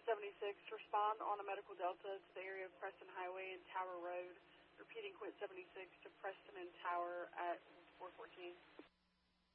76, respond on a medical delta to the area of Preston Highway and Tower Road. Repeating Quint 76 to Preston and